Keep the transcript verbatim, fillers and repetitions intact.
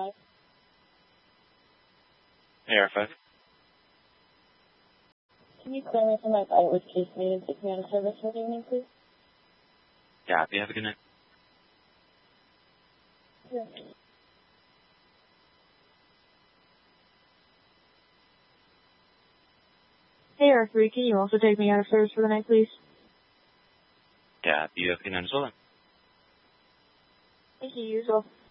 five. A R five. Can you clear me from my bite with case made and take me out of service for the evening, please? Yeah, you have a good night. Yes. A R three, can you also take me out of service for the night, please? Yeah, you have a good night as well. Thank you, you as well.